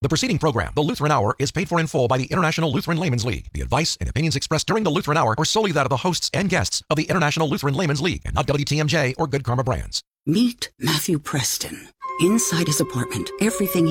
The preceding program, The Lutheran Hour, is paid for in full by the International Lutheran Laymen's League. The advice and opinions expressed during The Lutheran Hour are solely that of the hosts and guests of the International Lutheran Laymen's League, and not WTMJ or Good Karma Brands. Meet Matthew Preston. Inside his apartment, everything